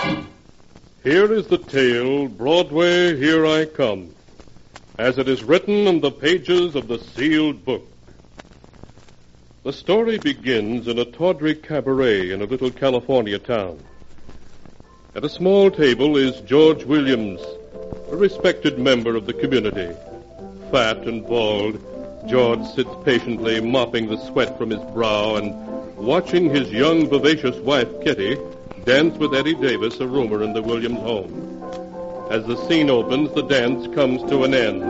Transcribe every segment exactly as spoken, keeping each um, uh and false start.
Here is the tale, Broadway, Here I Come, as it is written in the pages of the sealed book. The story begins in a tawdry cabaret in a little California town. At a small table is George Williams, a respected member of the community. Fat and bald, George sits patiently mopping the sweat from his brow and watching his young, vivacious wife, Kitty, dance with Eddie Davis, a roomer in the Williams home. As the scene opens, the dance comes to an end.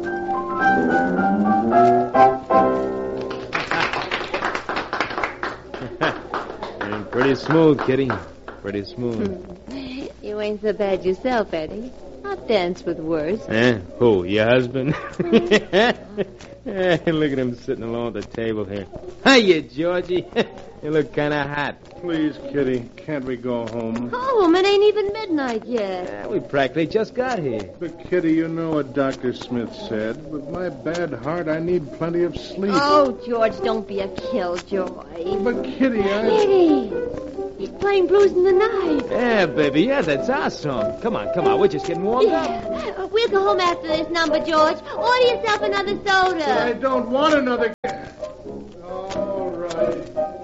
Pretty smooth, Kitty. Pretty smooth. You ain't so bad yourself, Eddie. I've danced with worse. Eh? Who, your husband? Eh, look at him sitting alone at the table here. Hiya, Georgie. You look kind of hot. Please, Kitty, can't we go home? Home? It ain't even midnight yet. Yeah, we practically just got here. But, Kitty, you know what Doctor Smith said. With my bad heart, I need plenty of sleep. Oh, George, don't be a killjoy. But, Kitty, I... Eddie, he's playing Blues in the Night. Yeah, baby, yeah, that's our song. Come on, come on, we're just getting warmed yeah. up. We'll go home after this number, George. Order yourself another soda. But I don't want another... All right.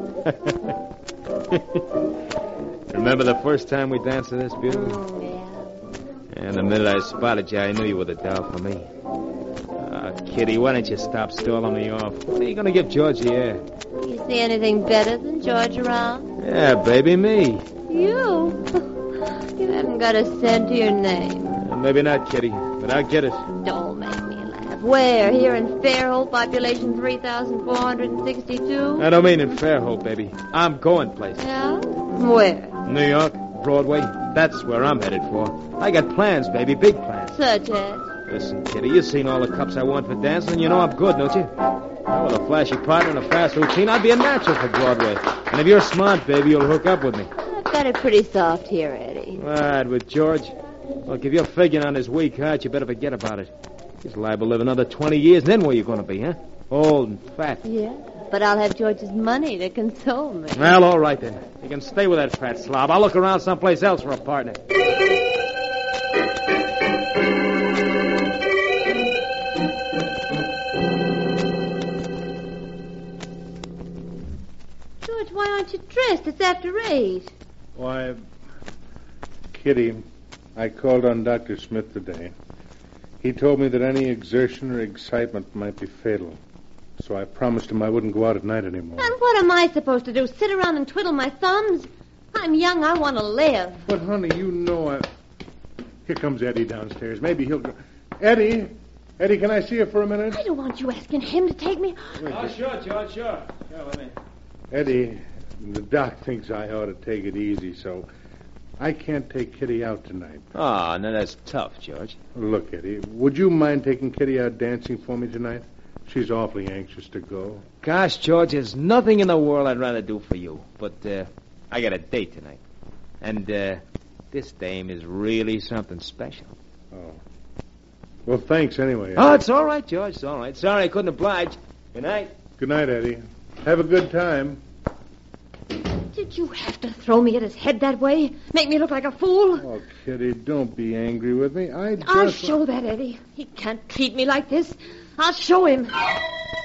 Remember the first time we danced to this, beautiful? Oh, yeah. And the minute I spotted you, I knew you were the doll for me. Ah, Kitty, why don't you stop stalling me off? When are you going to give George the air? You see anything better than George around? Yeah, baby, me. You? You haven't got a cent to your name. Uh, maybe not, Kitty, but I'll get it. Don't make me laugh. Where? Here in Fairhope, population three thousand four hundred sixty-two? I don't mean in Fairhope, baby. I'm going places. Yeah? Where? New York, Broadway. That's where I'm headed for. I got plans, baby, big plans. Such as? Listen, Kitty, you've seen all the cups I won for dancing, and you know I'm good, don't you? Now, with a flashy partner and a fast routine, I'd be a natural for Broadway. And if you're smart, baby, you'll hook up with me. I've got it pretty soft here, Eddie. All right, with George. Look, if you're figuring on his weak heart, you better forget about it. He's liable to live another twenty years, and then where you going to be, huh? Old and fat. Yeah, but I'll have George's money to console me. Well, all right, then. You can stay with that fat slob. I'll look around someplace else for a partner. George, why aren't you dressed? It's after eight. Why, Kitty, I called on Doctor Smith today. He told me that any exertion or excitement might be fatal. So I promised him I wouldn't go out at night anymore. And what am I supposed to do? Sit around and twiddle my thumbs? I'm young. I want to live. But, honey, you know I... Here comes Eddie downstairs. Maybe he'll go... Eddie! Eddie, can I see you for a minute? I don't want you asking him to take me. Oh, sure, George, sure. Sure, let me... Eddie, the doc thinks I ought to take it easy, so I can't take Kitty out tonight. Oh, no, that's tough, George. Look, Eddie, would you mind taking Kitty out dancing for me tonight? She's awfully anxious to go. Gosh, George, there's nothing in the world I'd rather do for you. But uh, I got a date tonight. And uh, this dame is really something special. Oh. Well, thanks anyway, Eddie. Oh, it's all right, George. It's all right. Sorry I couldn't oblige. Good night. Good night, Eddie. Have a good time. Did you have to throw me at his head that way? Make me look like a fool? Oh, Kitty, don't be angry with me. I just... I'll show that, Eddie. He can't treat me like this. I'll show him.